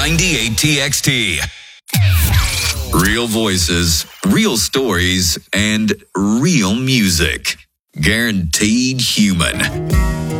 98TXT. Real voices, real stories, and real music. Guaranteed human.